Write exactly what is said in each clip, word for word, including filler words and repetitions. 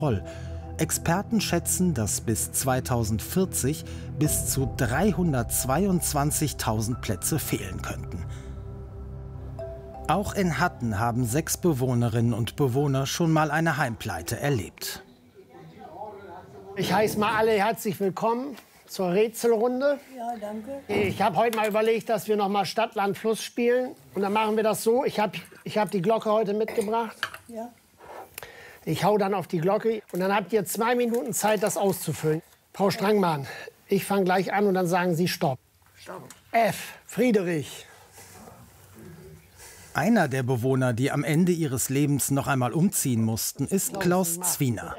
voll. Experten schätzen, dass bis zweitausendvierzig bis zu dreihundertzweiundzwanzigtausend Plätze fehlen könnten. Auch in Hatten haben sechs Bewohnerinnen und Bewohner schon mal eine Heimpleite erlebt. Ich heiße mal alle herzlich willkommen zur Rätselrunde. Ja, danke. Ich habe heute mal überlegt, dass wir noch mal Stadt, Land, Fluss spielen. Und dann machen wir das so. Ich habe ich hab die Glocke heute mitgebracht. Ja. Ich hau dann auf die Glocke und dann habt ihr zwei Minuten Zeit, das auszufüllen. Frau Strangmann, ich fange gleich an und dann sagen Sie Stopp. Stopp. F. Friedrich. Einer der Bewohner, die am Ende ihres Lebens noch einmal umziehen mussten, ist Klaus Zwiener.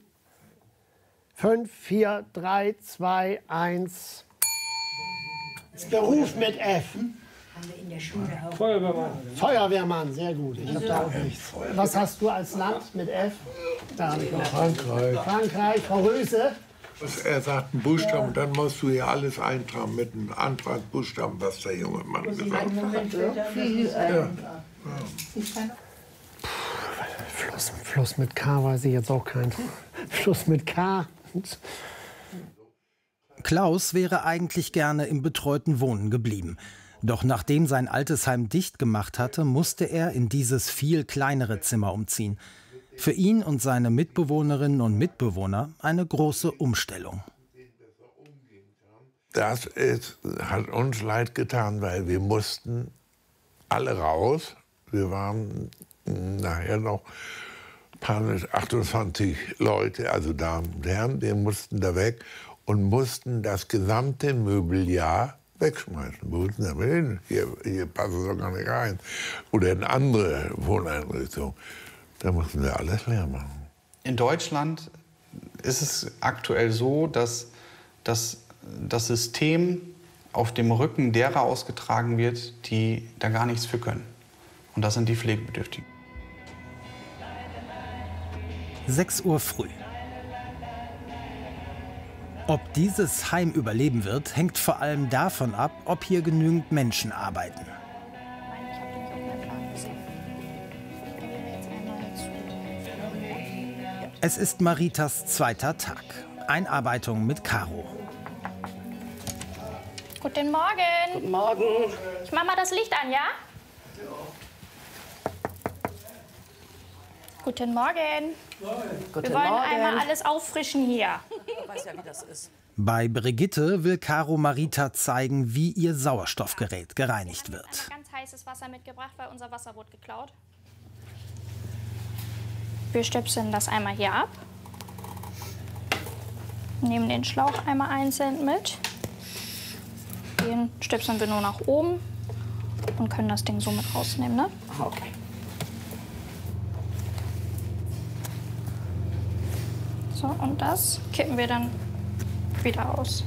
fünf, vier, drei, zwei, eins. Beruf mit F. Haben wir in der Schule auch. Feuerwehrmann. Feuerwehrmann, sehr gut. Ich hab da auch nichts. Was hast du als Land mit F? Da habe ich noch. Frankreich. Frankreich, Frau Röse. Er sagt einen Buchstaben, dann musst du hier alles eintragen mit einem Antragsbuchstaben, was der junge Mann gesagt hat. Ja. Fluss, Fluss mit K weiß ich jetzt auch keinen. Fluss mit K. Klaus wäre eigentlich gerne im betreuten Wohnen geblieben. Doch nachdem sein altes Heim dicht gemacht hatte, musste er in dieses viel kleinere Zimmer umziehen. Für ihn und seine Mitbewohnerinnen und Mitbewohner eine große Umstellung. Das ist, hat uns leid getan, weil wir mussten alle raus. Wir waren nachher noch achtundzwanzig Leute, also Damen und Herren, wir mussten da weg und mussten das gesamte Möbeljahr wegschmeißen. Wo ist denn damit hin? Hier, hier passen sie doch gar nicht rein. Oder in andere Wohneinrichtungen. Da mussten wir alles leer machen. In Deutschland ist es aktuell so, dass, dass das System auf dem Rücken derer ausgetragen wird, die da gar nichts für können. Und das sind die Pflegebedürftigen. sechs Uhr früh. Ob dieses Heim überleben wird, hängt vor allem davon ab, ob hier genügend Menschen arbeiten. Es ist Maritas zweiter Tag. Einarbeitung mit Caro. Guten Morgen. Guten Morgen. Ich mach mal das Licht an, ja? Ja. Guten Morgen. Guten Wir wollen Morgen. einmal alles auffrischen hier. Ich weiß ja, wie das ist. Bei Brigitte will Caro Marita zeigen, wie ihr Sauerstoffgerät gereinigt wird. Ich habe ganz heißes Wasser mitgebracht, weil unser Wasser wurde geklaut. Wir stöpseln das einmal hier ab. Nehmen den Schlauch einmal einzeln mit. Den stöpseln wir nur nach oben und können das Ding so mit rausnehmen, ne? Okay. So, und das kippen wir dann wieder aus.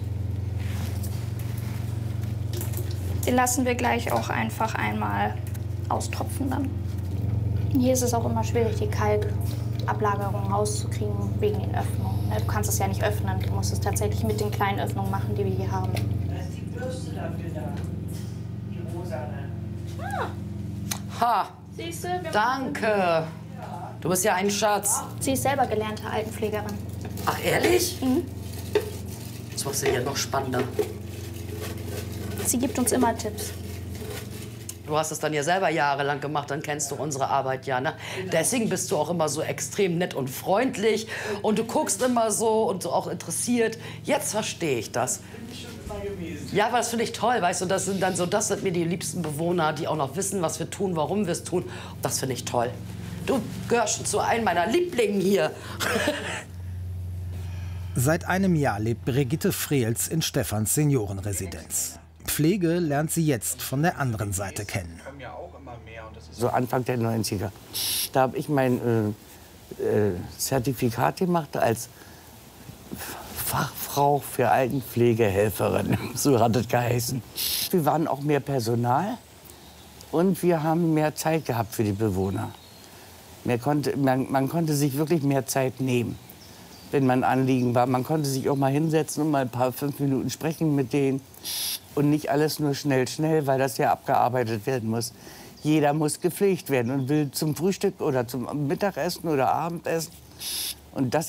Den lassen wir gleich auch einfach einmal austropfen dann. Hier ist es auch immer schwierig, die Kalkablagerung rauszukriegen wegen den Öffnungen. Du kannst es ja nicht öffnen, du musst es tatsächlich mit den kleinen Öffnungen machen, die wir hier haben. Da ist die Bürste dafür da, die rosane. Ah, Ha, siehst du? Wir danke. Du bist ja ein Schatz. Sie ist selber gelernte Altenpflegerin. Ach, ehrlich? Mhm. Das machst du ja noch spannender. Sie gibt uns immer Tipps. Du hast es dann ja selber jahrelang gemacht, dann kennst du unsere Arbeit ja, ne? Deswegen bist du auch immer so extrem nett und freundlich und du guckst immer so und so auch interessiert. Jetzt verstehe ich das. Ja, aber das finde ich toll, weißt du, das sind dann so, das sind mir die liebsten Bewohner, die auch noch wissen, was wir tun, warum wir es tun. Das finde ich toll. Du gehörst schon zu einem meiner Lieblingen hier. Seit einem Jahr lebt Brigitte Frehls in Stephans Seniorenresidenz. Pflege lernt sie jetzt von der anderen Seite kennen. So Anfang der neunziger. Da habe ich mein äh, äh, Zertifikat gemacht als Fachfrau für Altenpflegehelferin. So hat es geheißen. Wir waren auch mehr Personal und wir haben mehr Zeit gehabt für die Bewohner. Mehr konnte, man, man konnte sich wirklich mehr Zeit nehmen, wenn man Anliegen war. Man konnte sich auch mal hinsetzen und mal ein paar fünf Minuten sprechen mit denen. Und nicht alles nur schnell, schnell, weil das ja abgearbeitet werden muss. Jeder muss gepflegt werden und will zum Frühstück oder zum Mittagessen oder Abendessen. Und das